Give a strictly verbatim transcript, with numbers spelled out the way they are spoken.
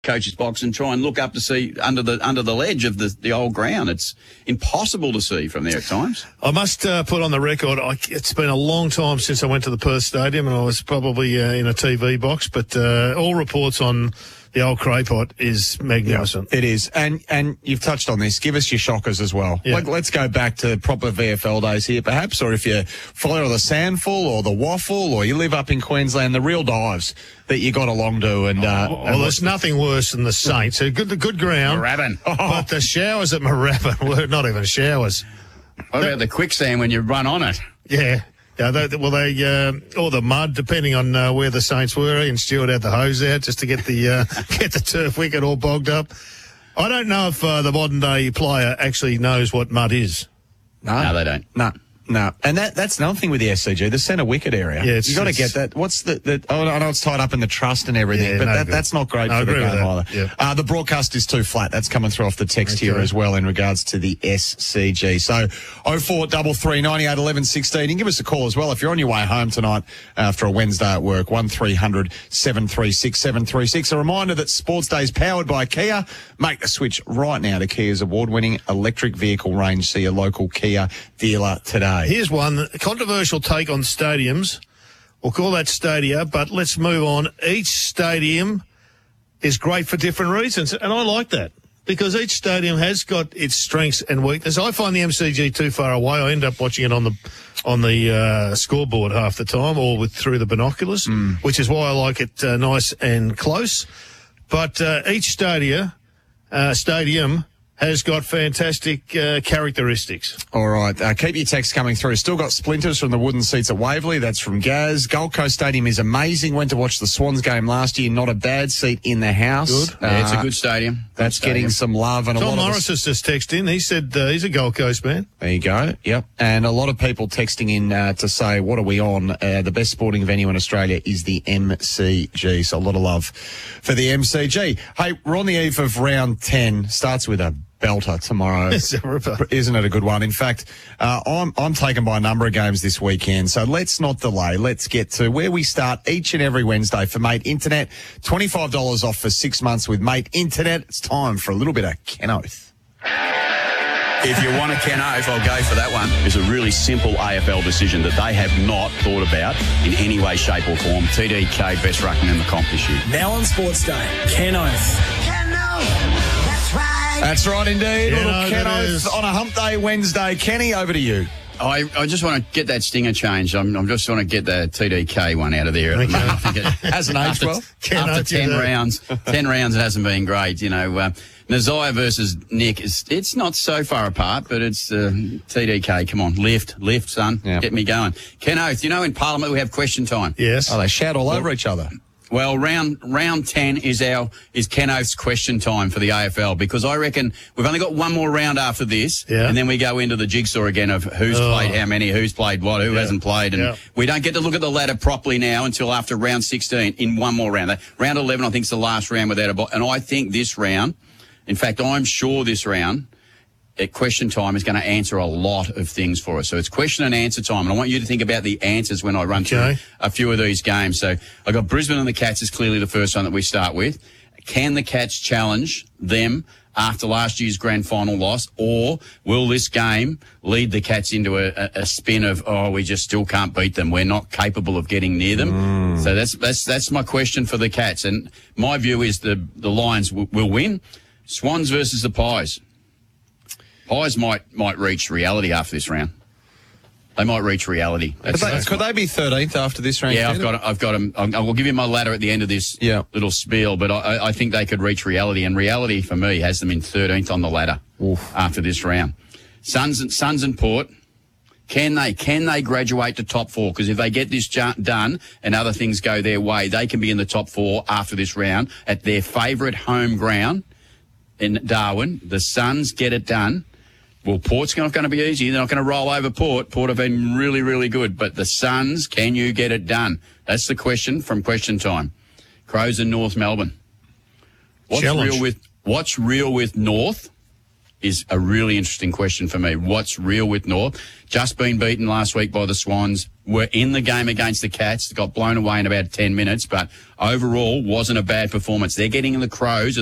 coach's box and try and look up to see under the under the ledge of the, the old ground. It's impossible to see from there at times. I must uh, put on the record, I, it's been a long time since I went to the Perth Stadium, and I was probably uh, in a T V box, but uh, all reports on the old Craypot is magnificent. Yeah, it is. And and you've touched on this. Give us your shockers as well. Yeah. Like, let's go back to proper V F L days here, perhaps, or if you follow the Sandful or the Waffle, or you live up in Queensland, the real dives that you got along to. And uh, well, and there's nothing worse than the Saints. A good, the good ground. Moorabbin. Oh. But the showers at Moorabbin were not even showers. What about the quicksand when you run on it? Yeah. Yeah, they, well, they uh, or the mud, depending on uh, where the Saints were. Ian Stewart had the hose out just to get the uh, get the turf wicket all bogged up. I don't know if uh, the modern day player actually knows what mud is. No, No, they don't. No. No, and that that's another thing with the S C G, the centre wicket area. Yeah, it's, you got to it's, get that. What's the, the? Oh, I know it's tied up in the trust and everything, Yeah, but no that, good. that's not great I for the agree with game that. either. Yeah. Uh, the broadcast is too flat. That's coming through off the text Okay. here as well in regards to the S C G. So oh four three three, nine eight, eleven, sixteen. And give us a call as well if you're on your way home tonight after a Wednesday at work. One three hundred, seven three six, seven three six. A reminder that Sports Day is powered by Kia. Make the switch right now to Kia's award-winning electric vehicle range. See your local Kia dealer today. Here's one a controversial take on stadiums. We'll call that stadia, but let's move on. Each stadium is great for different reasons, and I like that because each stadium has got its strengths and weaknesses. I find the M C G too far away. I end up watching it on the on the uh, scoreboard half the time, or with through the binoculars, mm. which is why I like it uh, nice and close. But uh, each stadia, uh, stadium has got fantastic uh, characteristics. All right. Uh, keep your texts coming through. Still got splinters from the wooden seats at Waverley. That's from Gaz. Gold Coast Stadium is amazing. Went to watch the Swans game last year. Not a bad seat in the house. Good. Yeah, it's a Uh, good stadium. Good That's stadium. getting some love. And a Tom lot Morris of us, has just texted in. He said uh, he's a Gold Coast man. there you go. Yep. And a lot of people texting in uh, to say, what are we on? Uh, the best sporting venue in Australia is the M C G. So a lot of love for the M C G. Hey, we're on the eve of round ten. Starts with a belter tomorrow. It's a ripper. Isn't it a good one? In fact, uh, I'm, I'm taken by a number of games this weekend, so let's not delay. Let's get to where we start each and every Wednesday for Mate Internet. twenty-five dollars off for six months with Mate Internet. It's time for a little bit of Ken Oath. If you want a Ken Oath, I'll go for that one. It's a really simple A F L decision that they have not thought about in any way, shape or form. T D K, best ruckman in the comp this year. Now on Sports Day, Ken Oath. Ken Oath, that's right. That's right indeed. Ken Little Oath Ken it Oath is. on a hump day Wednesday. Kenny, over to you. I, I just want to get that stinger changed. I'm, I'm just want to get the T D K one out of there. At the moment. I think it, Hasn't aged after, well. Ken after Oath, you ten do. rounds, ten rounds, it hasn't been great. You know, uh, Nazaya versus Nick is it's not so far apart, but it's uh, T D K. Come on, lift, lift, son, Yeah. get me going. Ken Oath, you know, in Parliament we have question time. Yes. Oh, they shout all over each other. Well, round round ten is our is Ken Oath's question time for the A F L because I reckon we've only got one more round after this, Yeah. and then we go into the jigsaw again of who's Oh. played how many, who's played what, who Yeah. hasn't played, and Yeah. we don't get to look at the ladder properly now until after round sixteen in one more round. Round eleven, I think, is the last round without a ball, and I think this round, in fact, I'm sure this round. At question time is going to answer a lot of things for us. So it's question and answer time. And I want you to think about the answers when I run Okay. through a few of these games. So I got Brisbane and the Cats is clearly the first one that we start with. Can the Cats challenge them after last year's grand final loss, or will this game lead the Cats into a, a, a spin of, oh, we just still can't beat them. We're not capable of getting near them. Mm. So that's that's that's my question for the Cats. And my view is the, the Lions w- will win. Swans versus the Pies. Pies might might reach reality after this round. They might reach reality. Could That's, they, that's could my- they be thirteenth after this round? yeah, I've Ken? got, I've got them. I will give you my ladder at the end of this Yeah. little spiel, but I, I think they could reach reality, and reality for me has them in thirteenth on the ladder after this round. Suns and Suns and Port, can they can they graduate to top four? Because if they get this ju- done and other things go their way, they can be in the top four after this round at their favourite home ground in Darwin. The Suns get it done. Well, Port's not going to be easy. They're not going to roll over Port. Port have been really, really good. But the Suns, can you get it done? That's the question from question time. Crows and North Melbourne. What's Challenge. real with What's real with North? is a really interesting question for me. What's real with North? Just been beaten last week by the Swans. Were in the game against the Cats. Got blown away in about ten minutes, but overall wasn't a bad performance. They're getting in the Crows